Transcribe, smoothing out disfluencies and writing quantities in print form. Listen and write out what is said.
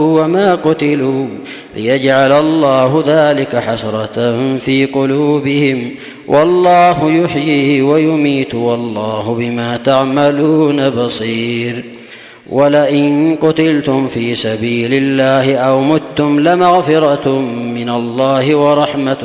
وما قتلوا ليجعل الله ذلك حسرة في قلوبهم، والله يحيي ويميت والله بما تعملون بصير. ولئن قتلتم في سبيل الله أو متم لمغفرة من الله ورحمة